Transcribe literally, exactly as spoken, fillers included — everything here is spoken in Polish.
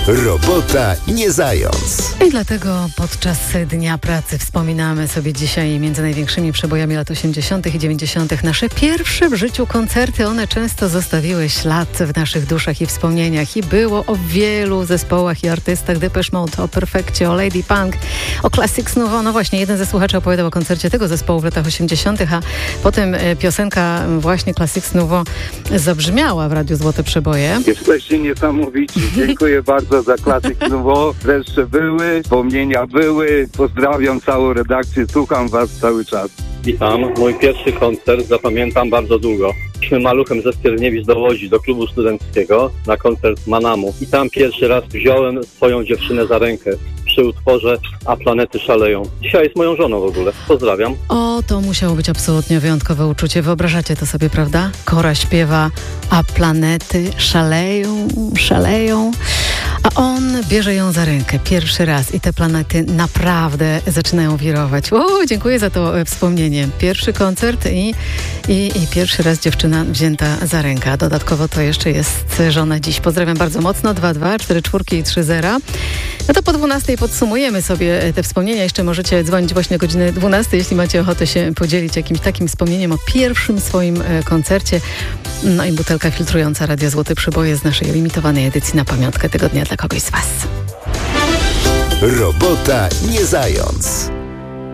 Robota nie zając. I dlatego podczas Dnia Pracy wspominamy sobie dzisiaj między największymi przebojami lat osiemdziesiątych i dziewięćdziesiątych nasze pierwsze w życiu koncerty. One często zostawiły ślad w naszych duszach i wspomnieniach. I było o wielu zespołach i artystach. Depeche Mode, o Perfekcie, o Lady Punk, o Classics Nouveau. No właśnie, jeden ze słuchaczy opowiadał o koncercie tego zespołu w latach osiemdziesiątych, a potem piosenka właśnie Classics Nouveau zabrzmiała w Radiu Złote Przeboje. Jesteście niesamowici. Dziękuję bardzo za Classics Nouveau. Wreszcie były, wspomnienia były. Pozdrawiam całą redakcję, słucham was cały czas. Witam. Mój pierwszy koncert zapamiętam bardzo długo. Szliśmy maluchem ze Skierniewic do Łodzi, do klubu studenckiego na koncert Manamu. I tam pierwszy raz wziąłem swoją dziewczynę za rękę przy utworze A planety szaleją. Dzisiaj jest moją żoną w ogóle. Pozdrawiam. O, to musiało być absolutnie wyjątkowe uczucie. Wyobrażacie to sobie, prawda? Kora śpiewa A planety szaleją, szaleją. A on bierze ją za rękę pierwszy raz i te planety naprawdę zaczynają wirować. O, dziękuję za to wspomnienie. Pierwszy koncert i, i, i pierwszy raz dziewczyna wzięta za rękę. A dodatkowo to jeszcze jest żona dziś. Pozdrawiam bardzo mocno. dwa dwa cztery cztery i trzy zero. No to po dwunastej podsumujemy sobie te wspomnienia. Jeszcze możecie dzwonić właśnie o godziny dwunastej, jeśli macie ochotę się podzielić jakimś takim wspomnieniem o pierwszym swoim koncercie. No i butelka filtrująca Radia Złote Przeboje z naszej limitowanej edycji na pamiątkę tego dnia dla kogoś z was. Robota nie zając.